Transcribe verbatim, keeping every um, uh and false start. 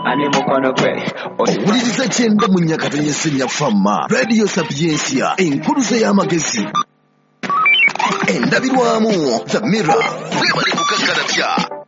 ani mukono gwe owuliriza kyenda mu nnyakatto y'essenya famma radio sapiensia enkuluze y'amagezi endabirwamu the mirror webale kukakkalabya